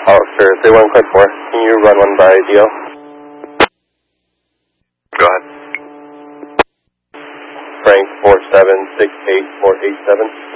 Oh, sure. Say 1 quick more. Can you run one by DO? Go ahead. Frank 4768487.